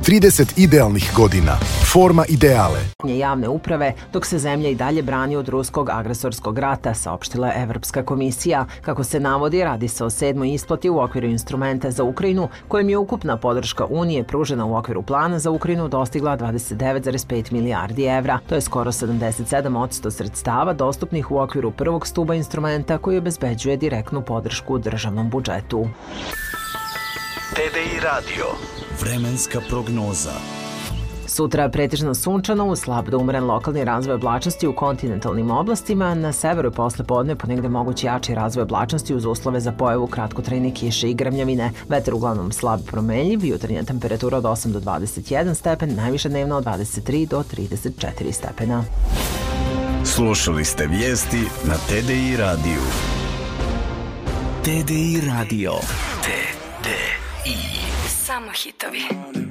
30 idealnih godina. Forma ideale. Javne uprave, dok se zemlja i dalje brani od ruskog agresorskog rata, saopštila je Evropska komisija. Kako se navodi, radi se o 7. isplati u okviru instrumenta za Ukrajinu, kojem je ukupna podrška Unije pružena u okviru plana za Ukrajinu dostigla 29,5 milijardi evra. To je skoro 77% sredstava dostupnih u okviru prvog stuba instrumenta koji obezbeđuje direktnu podršku državnom budžetu. TDI Radio. Vremenska prognoza. Sutra pretežno sunčano, uz slab do umeren lokalni razvoj oblačnosti u kontinentalnim oblastima. Na severu posle podne ponegde mogući jači razvoj oblačnosti uz uslove za pojavu kratkotrajne kiše i grmljavine. Vetar uglavnom slab promenljiv, jutarnja temperatura od 8 do 21 stepen, najviša dnevna od 23 do 34 stepena. Slušali ste vijesti na TDI radiju. TDI radio. TDI. Samo hitovi.